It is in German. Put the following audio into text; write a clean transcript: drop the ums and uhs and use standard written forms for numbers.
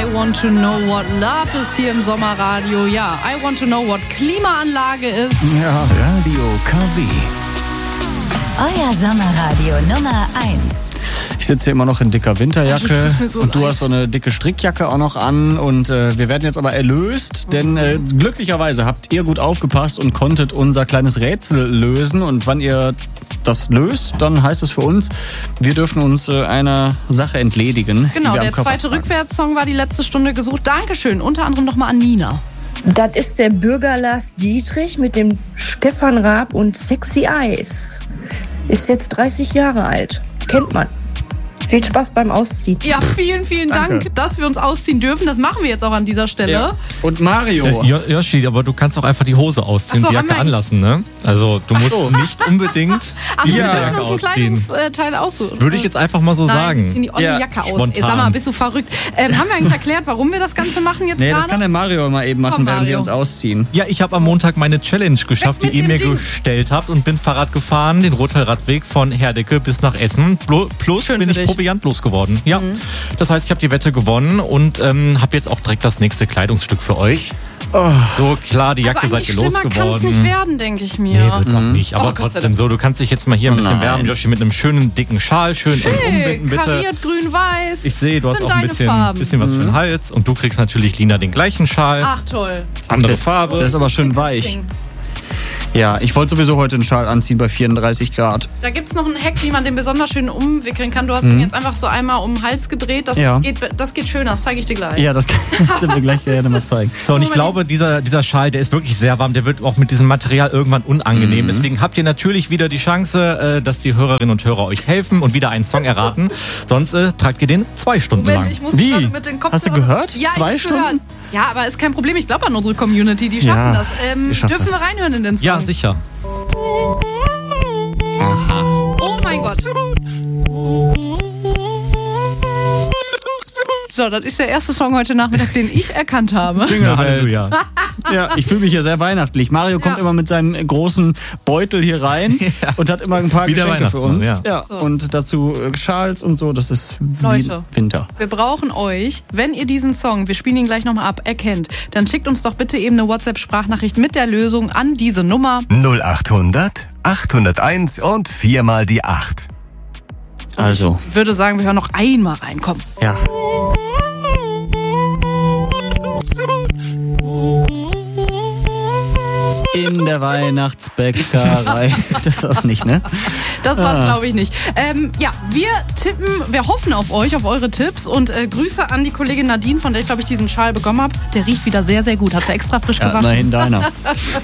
I want to know what love is hier im Sommerradio. Ja, I want to know what Klimaanlage ist. Ja, Radio KW. Euer Sommerradio Nummer 1. Ich sitze hier immer noch in dicker Winterjacke so und du leid. hast so eine dicke Strickjacke auch noch an und wir werden jetzt aber erlöst, denn glücklicherweise habt ihr gut aufgepasst und konntet unser kleines Rätsel lösen und wann ihr das löst, dann heißt es für uns, wir dürfen uns einer Sache entledigen. Genau, die wir am der Körper zweite tragen. Rückwärtssong war die letzte Stunde gesucht. Dankeschön, unter anderem nochmal an Nina. Das ist der Bürger Lars Dietrich mit dem Stefan Raab und Sexy Eyes. Ist jetzt 30 Jahre alt. Kennt man. Viel Spaß beim Ausziehen. Ja, vielen, vielen Danke. Dank, dass wir uns ausziehen dürfen. Das machen wir jetzt auch an dieser Stelle. Ja. Und Mario. Yoshi, aber du kannst auch einfach die Hose ausziehen, Ach so, die haben Jacke wir eigentlich- anlassen, ne? Also du musst so. nicht unbedingt Ach, die wir dürfen Winterjacke uns ein ausziehen. Kleidungsteil aussuchen. Würde ich jetzt einfach mal so Nein, sagen. wir ziehen die olle Ja, Jacke aus. spontan. Ey, sag mal, bist du verrückt? Haben wir eigentlich erklärt, warum wir das Ganze machen jetzt Nee, gerade? das kann der Mario mal eben machen, Komm, während wir Mario. uns ausziehen. Ja, ich habe am Montag meine Challenge geschafft, Weg die mit ihr mir dem Ding. gestellt habt und bin Fahrrad gefahren, den Rotteilradweg von Herdecke bis nach Essen. Plus Schön bin für ich dich. Proviant losgeworden. Ja, das heißt, ich habe die Wette gewonnen und habe jetzt auch direkt das nächste Kleidungsstück für euch. So klar, die Jacke also seid ihr eigentlich schlimmer kann es losgeworden. nicht werden, denke ich mir. Nee, wird's auch nicht. Aber Oh, Gott sei trotzdem Dank. so, du kannst dich jetzt mal hier ein bisschen Nein. wärmen, Joshi, mit einem schönen dicken Schal, schön umbinden, bitte. Kariert, grün, weiß. Ich sehe, du hast Sind auch ein deine bisschen Farben. was für den Hals und du kriegst natürlich, Lina, den gleichen Schal. Ach, toll. Andere das, Farbe. Das ist aber schön weich. Ding. Ja, ich wollte sowieso heute einen Schal anziehen bei 34 Grad. Da gibt es noch einen Hack, wie man den besonders schön umwickeln kann. Du hast den jetzt einfach so einmal um den Hals gedreht. Das, Ja. das geht schöner, das zeige ich dir gleich. Ja, das kannst du mir gleich gerne mal zeigen. So, und ich Moment. glaube, dieser Schal, der ist wirklich sehr warm. Der wird auch mit diesem Material irgendwann unangenehm. Deswegen habt ihr natürlich wieder die Chance, dass die Hörerinnen und Hörer euch helfen und wieder einen Song erraten. Sonst tragt ihr den 2 Stunden Moment, lang. ich muss Wie? gerade mit den Kopfhörern... Hast du gehört? Ja, 2 ich hab gehört. Stunden? Ja, aber ist kein Problem. Ich glaube an unsere Community, die schaffen Ja, das. ihr schafft Dürfen das. wir reinhören in den Song? Ja, sicher. Oh mein Gott. So, das ist der erste Song heute Nachmittag, den ich erkannt habe. Jingle Na, Bells. Halleluja. Ja, ich fühle mich hier sehr weihnachtlich. Mario kommt immer mit seinem großen Beutel hier rein und hat immer ein paar Wie der Geschenke für Weihnachtsmann, uns. ja. So. Und dazu Schals und so, das ist wie Leute. Winter. Wir brauchen euch, wenn ihr diesen Song, wir spielen ihn gleich nochmal ab, erkennt, dann schickt uns doch bitte eben eine WhatsApp-Sprachnachricht mit der Lösung an diese Nummer. 0800 801 und 4 mal die 8. Also, Ich würde sagen, wir hören noch einmal rein. Komm. ja. In der Weihnachtsbäckerei. Das war's nicht, ne? Das war's, glaube ich, nicht. Ja, wir hoffen auf euch, auf eure Tipps und Grüße an die Kollegin Nadine, von der ich, glaube ich, diesen Schal bekommen habe. Der riecht wieder sehr, sehr gut. Hat sie extra frisch Ja, gewaschen. immerhin deiner.